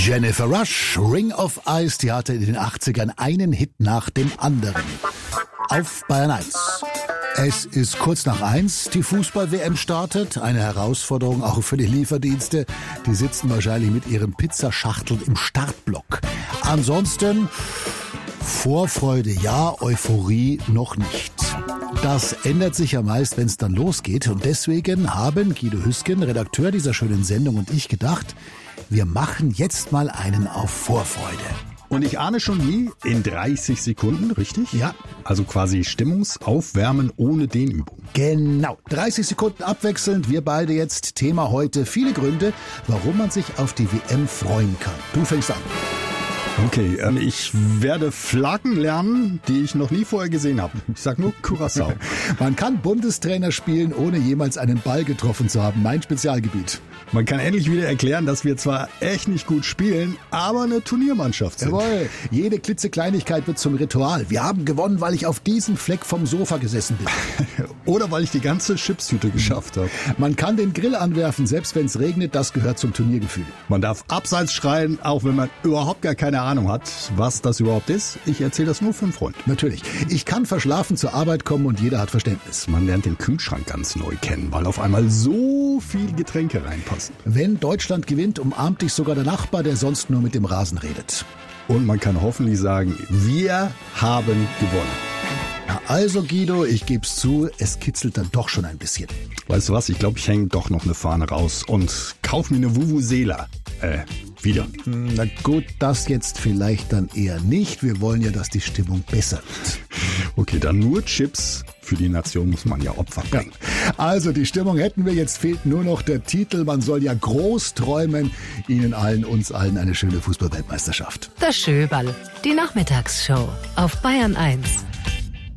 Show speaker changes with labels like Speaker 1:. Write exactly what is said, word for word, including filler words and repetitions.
Speaker 1: Jennifer Rush, Ring of Ice, die hatte in den achtzigern einen Hit nach dem anderen. Auf Bayern eins. Es ist kurz nach eins, die Fußball-W M startet. Eine Herausforderung auch für die Lieferdienste. Die sitzen wahrscheinlich mit ihren Pizzaschachteln im Startblock. Ansonsten Vorfreude ja, Euphorie noch nicht. Das ändert sich ja meist, wenn es dann losgeht. Und deswegen haben Guido Hüsken, Redakteur dieser schönen Sendung, und ich gedacht, wir machen jetzt mal einen auf Vorfreude.
Speaker 2: Und ich ahne schon wie in dreißig Sekunden, richtig?
Speaker 1: Ja.
Speaker 2: Also quasi Stimmungsaufwärmen ohne Dehnübung.
Speaker 1: Genau. dreißig Sekunden abwechselnd. Wir beide jetzt. Thema heute: viele Gründe, warum man sich auf die W M freuen kann. Du fängst an.
Speaker 2: Okay, ähm, ich werde Flaggen lernen, die ich noch nie vorher gesehen habe. Ich sag nur Curaçao.
Speaker 1: Man kann Bundestrainer spielen, ohne jemals einen Ball getroffen zu haben. Mein Spezialgebiet.
Speaker 2: Man kann endlich wieder erklären, dass wir zwar echt nicht gut spielen, aber eine Turniermannschaft sind.
Speaker 1: Jawohl, jede klitzekleinigkeit wird zum Ritual. Wir haben gewonnen, weil ich auf diesem Fleck vom Sofa gesessen bin.
Speaker 2: Oder weil ich die ganze Chipstüte geschafft habe.
Speaker 1: Man kann den Grill anwerfen, selbst wenn es regnet. Das gehört zum Turniergefühl.
Speaker 2: Man darf abseits schreien, auch wenn man überhaupt gar keine Ahnung hat, was das überhaupt ist. Ich erzähle das nur für einen Freund.
Speaker 1: Natürlich. Ich kann verschlafen zur Arbeit kommen und jeder hat Verständnis.
Speaker 2: Man lernt den Kühlschrank ganz neu kennen, weil auf einmal so viele Getränke reinpassen.
Speaker 1: Wenn Deutschland gewinnt, umarmt dich sogar der Nachbar, der sonst nur mit dem Rasen redet.
Speaker 2: Und man kann hoffentlich sagen, wir haben gewonnen.
Speaker 1: Na also Guido, ich geb's zu, es kitzelt dann doch schon ein bisschen.
Speaker 2: Weißt du was, ich glaube, ich hänge doch noch eine Fahne raus und kauf mir eine Vuvuzela. Äh, wieder.
Speaker 1: Na gut, das jetzt vielleicht dann eher nicht. Wir wollen ja, dass die Stimmung besser wird.
Speaker 2: Okay, dann nur Chips. Für die Nation muss man ja Opfer bringen.
Speaker 1: Ja. Also die Stimmung hätten wir, jetzt fehlt nur noch der Titel. Man soll ja groß träumen. Ihnen allen, uns allen eine schöne Fußball-Weltmeisterschaft.
Speaker 3: Das Schöberl, die Nachmittagsshow auf Bayern eins.